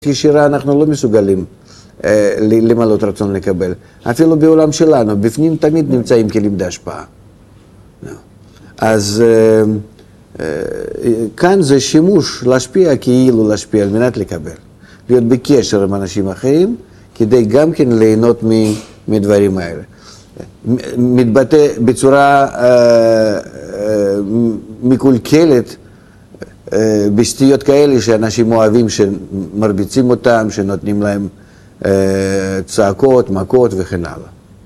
ישירה אנחנו לא מסוגלים למלות רצון לקבל. אפילו בעולם שלנו, בפנים תמיד נמצאים כלים דהשפעה. אז כאן זה שימוש להשפיע כאילו להשפיע על מנת לקבל. להיות בקשר עם אנשים אחרים, כדי גם כן ליהנות מדברים האלה. מתבטא בצורה מקולקלת, בשטויות כאלה שאנשים אוהבים, שמרביצים אותם, שנותנים להם צעקות, מכות וכן הלאה.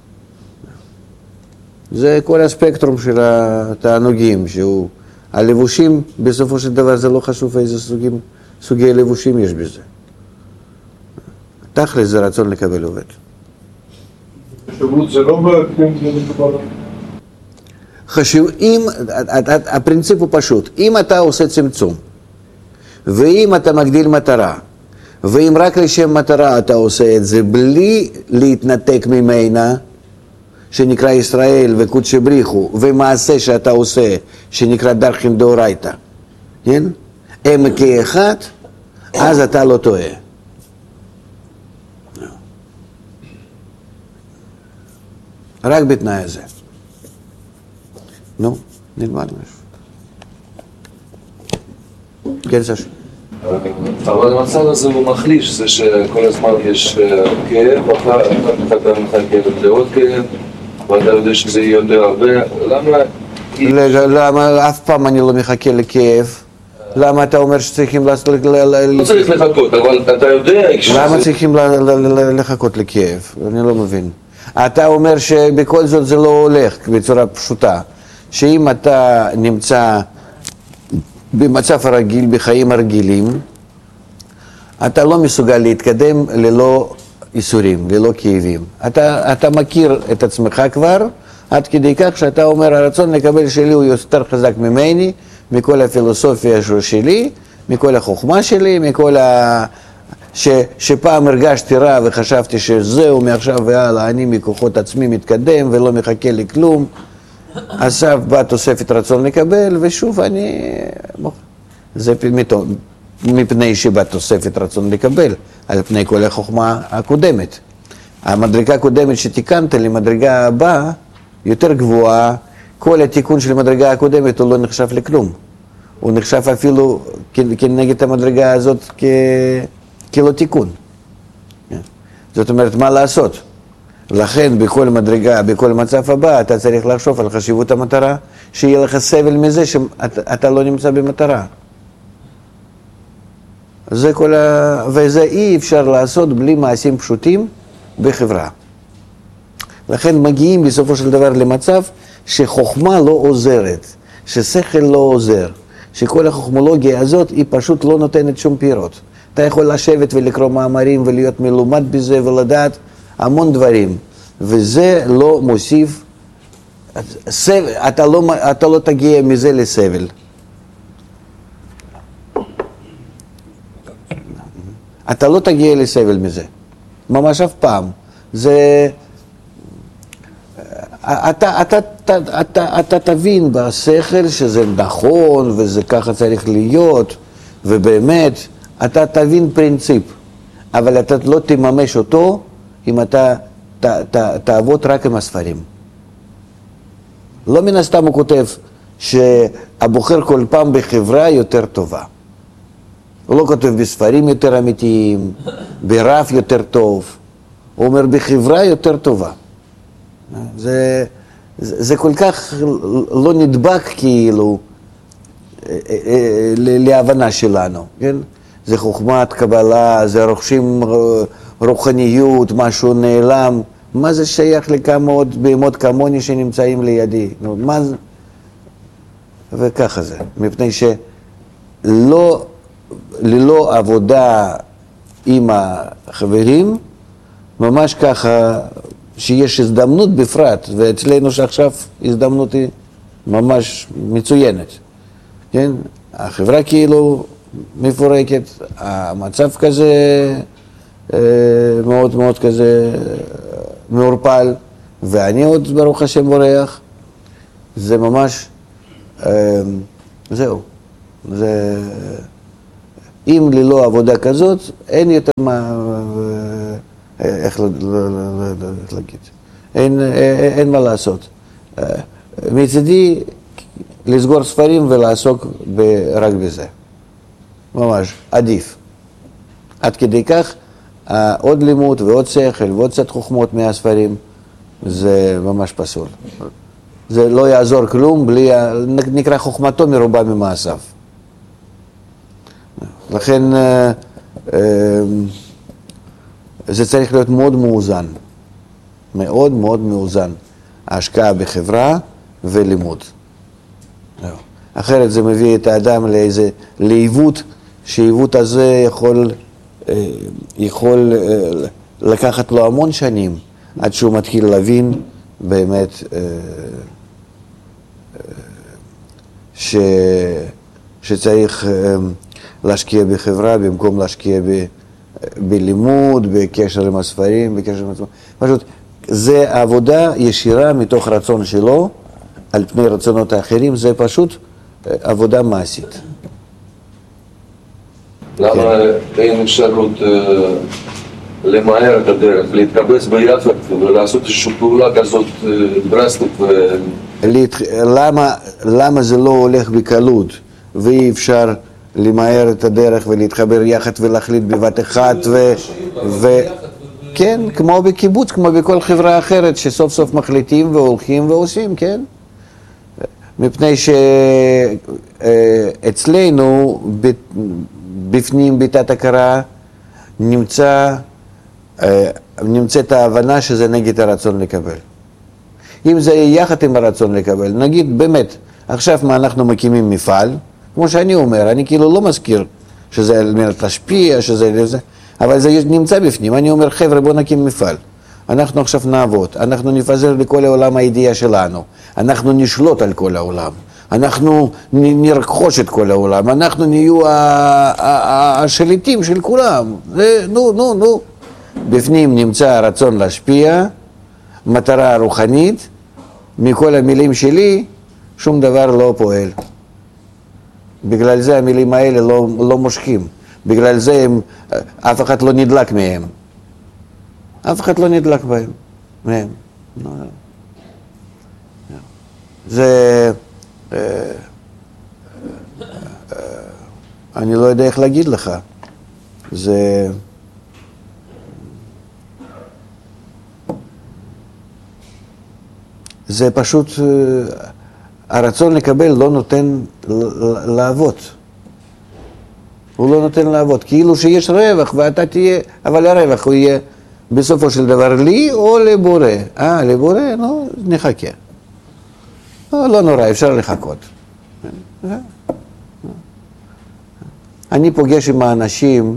זה כל הספקטרום של התענוגים, שהוא, הלבושים, בסופו של דבר זה לא חשוב איזה סוגי לבושים יש בזה. תכל'ס זה רצון לקבל עובד. חשיבות זה לא בהקדים, זה מדובר. הפרינציפ הוא פשוט, אם אתה עושה צמצום, ואם אתה מגדיל מטרה, ואם רק לשם מטרה אתה עושה את זה, בלי להתנתק ממנה, שנקרא ישראל וקודשי בריחו, ומעשה שאתה עושה, שנקרא דרכין דאורייתא, כן? הם כאחד, אז אתה לא טועה. רק בתנאי הזה. נו, נלמד משהו. כן, סש. אבל המצב הזה הוא מחליש, זה שכל הזמן יש כאב, אחר כך אתה מחכה לעוד כאב, ואתה יודע שזה יהיה יותר הרבה, למה אף פעם אני לא מחכה לכאב? למה אתה אומר שצריכים לעשות... לא צריך לחכות, אבל אתה יודע... למה צריכים לחכות לכאב? אני לא מבין. אתה אומר שבכל זאת זה לא הולך בצורה פשוטה, שאם אתה נמצא במצב הרגיל, בחיים הרגילים, אתה לא מסוגל להתקדם ללא איסורים, ללא כאבים. אתה מכיר את עצמך כבר, עד כדי כך שאתה אומר, הרצון לקבל שלי הוא יותר חזק ממני, מכל הפילוסופיה שלי, מכל החוכמה שלי, מכל שפעם הרגשתי רע וחשבתי שזהו, מעכשיו והלאה, אני מכוחות עצמי מתקדם ולא מחכה לכלום. עכשיו באה תוספת רצון לקבל, ושוב אני... זה מפני שבאה תוספת רצון לקבל, על פני כל החוכמה הקודמת. המדרגה הקודמת שתיקנת למדרגה הבאה, יותר גבוהה, כל התיקון של המדרגה הקודמת הוא לא נחשב לכלום. הוא נחשב אפילו כנגד המדרגה הזאת כלא תיקון. זאת אומרת, מה לעשות? לכן בכל מדרגה, בכל מצב הבא, אתה צריך לחשוב על חשיבות המטרה, שיהיה לך סבל מזה שאתה לא נמצא במטרה. וזה אי אפשר לעשות בלי מעשים פשוטים בחברה. לכן מגיעים בסופו של דבר למצב שחוכמה לא עוזרת, ששכל לא עוזר, שכל החוכמולוגיה הזאת היא פשוט לא נותנת שום פירות. אתה יכול לשבת ולקרוא מאמרים ולהיות מלומד בזה ולדעת המון דברים, וזה לא מוסיף, אתה לא תגיע מזה לסבל. אתה לא תגיע לסבל מזה, ממש אף פעם. זה... אתה תבין בשכל שזה נכון וזה ככה צריך להיות, ובאמת אתה תבין פרינציפ, אבל אתה לא תממש אותו אם אתה תעבוד רק עם הספרים. לא מן הסתם הוא כותב שהבוחר כל פעם בחברה יותר טובה. הוא לא כותב בספרים יותר אמיתיים, ברב יותר טוב, הוא אומר בחברה יותר טובה. זה כל כך לא נדבק כאילו להבנה שלנו, כן? זה חוכמת קבלה, זה רוכשים רוחניות, משהו נעלם. מה זה שייך לכמה עוד בהמות כמוני שנמצאים לידי? מה זה? וככה זה, מפני שלא, ללא עבודה עם החברים, ממש ככה שיש הזדמנות בפרט, ואצלנו שעכשיו הזדמנות היא ממש מצוינת, כן? החברה כאילו מפורקת, המצב כזה מאוד מאוד כזה מעורפל, ואני עוד ברוך השם בורח, זה ממש, זהו, זה אם ללא עבודה כזאת, אין יותר מה, איך להגיד, אין מה לעשות. מצידי, לסגור ספרים ולעסוק רק בזה. ממש, עדיף. עד כדי כך, עוד לימוד ועוד שכל ועוד קצת חוכמות מהספרים, זה ממש פסול. זה לא יעזור כלום, נקרא חוכמתו מרובה ממעשיו. לכן, זה צריך להיות מאוד מאוזן. מאוד מאוד מאוזן. ההשקעה בחברה ולימוד. אחרת זה מביא את האדם לאיזה לעיוות, שהעיוות הזה יכול לקחת לו המון שנים עד שהוא מתחיל להבין באמת שצריך להשקיע בחברה במקום להשקיע בלימוד, בקשר עם הספרים, בקשר עם עצמו. פשוט, זה עבודה ישירה מתוך רצון שלו על פני רצונות האחרים, זה פשוט עבודה מעשית. למה אין אפשרות למהר את הדרך, להתקבץ ביחד ולעשות איזושהי פעולה כזאת דרסטית? למה זה לא הולך בקלות ואי אפשר למהר את הדרך ולהתחבר יחד ולהחליט בבת אחת כן, כמו בקיבוץ, כמו בכל חברה אחרת שסוף סוף מחליטים והולכים ועושים, כן? מפני שאצלנו בפנים בתת הכרה נמצאת ההבנה שזה נגד הרצון לקבל. אם זה יחד עם הרצון לקבל, נגיד באמת, עכשיו מה אנחנו מקימים מפעל, כמו שאני אומר, אני כאילו לא מזכיר שזה על מנת להשפיע, שזה זה, אבל זה נמצא בפנים. אני אומר, חבר'ה, בוא נקים מפעל. אנחנו עכשיו נעבוד, אנחנו נפזר לכל העולם הידיעה שלנו, אנחנו נשלוט על כל העולם, אנחנו נרכוש את כל העולם, אנחנו נהיו השליטים של כולם. נו. בפנים נמצא הרצון להשפיע, מטרה רוחנית, מכל המילים שלי שום דבר לא פועל. בגלל זה המילים האלה לא מושכים, בגלל זה אף אחד לא נדלק מהם. אף אחד לא נדלק מהם. זה... אני לא יודע איך להגיד לך. זה פשוט... הרצון לקבל לא נותן לעבוד. הוא לא נותן לעבוד. כאילו שיש רווח ואתה תהיה... אבל הרווח הוא יהיה בסופו של דבר לי או לבורא. לבורא? נו, נחכה. לא נורא, אפשר לחכות. אני פוגש עם האנשים,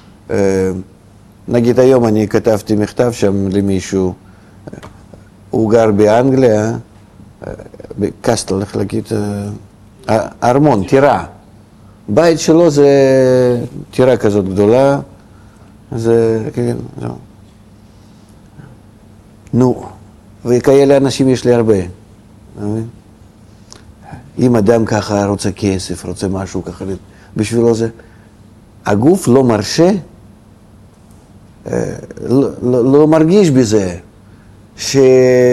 נגיד היום אני כתבתי מכתב שם למישהו, הוא גר באנגליה, בקסטל, איך להגיד, ארמון, טירה. בית שלו זה טירה כזאת גדולה, זה, כן, זהו. נו, וכאלה אנשים יש לי הרבה. אם אדם ככה רוצה כסף, רוצה משהו ככה, בשבילו זה, הגוף לא מרשה, לא מרגיש בזה, שלא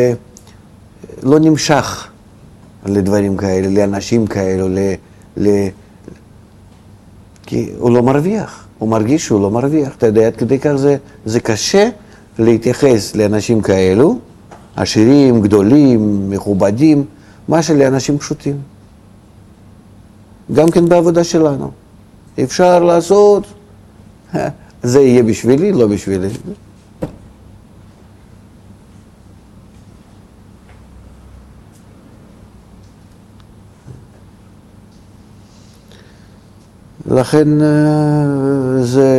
נמשך לדברים כאלה, לאנשים כאלו, כי הוא לא מרוויח, הוא מרגיש שהוא לא מרוויח. אתה יודע, עד כדי כך זה קשה להתייחס לאנשים כאלו, עשירים, גדולים, מכובדים, מה שלאנשים פשוטים. גם כן בעבודה שלנו. אפשר לעשות, זה יהיה בשבילי, לא בשבילי. לכן זה,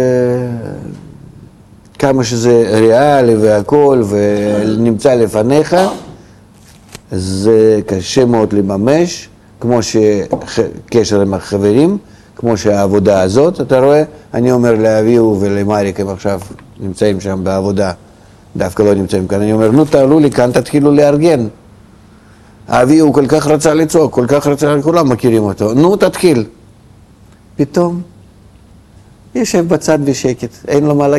כמה שזה ריאלי והכל ונמצא לפניך, זה קשה מאוד לממש, כמו שקשר עם החברים, כמו שהעבודה הזאת, אתה רואה, אני אומר לאביהו ולמריק, הם עכשיו נמצאים שם בעבודה, דווקא לא נמצאים כאן, אני אומר, נו תעלו לי כאן, תתחילו לארגן. אביהו כל כך רצה לצעוק, כל כך רצה, כולם מכירים אותו, נו תתחיל. פתאום יושב בצד בשקט, אין לו מה להגיד.